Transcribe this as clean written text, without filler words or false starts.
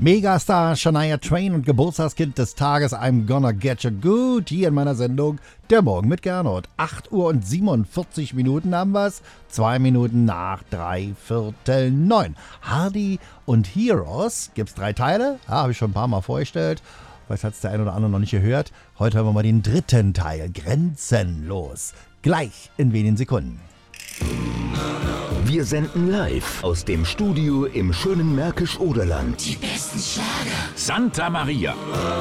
Megastar Shania Twain und Geburtstagskind des Tages I'm Gonna Get You Good hier in meiner Sendung Der Morgen mit Gernot. 8 Uhr und 47 Minuten haben wir's. 2 Minuten nach 8:45. Hardy und Heroes. Gibt's 3 Teile? Ja, habe ich schon ein paar Mal vorgestellt. Vielleicht hat's der ein oder andere noch nicht gehört. Heute hören wir mal den 3. Teil. Grenzenlos. Gleich in wenigen Sekunden. Wir senden live aus dem Studio im schönen Märkisch-Oderland. Die besten Schlager. Santa Maria.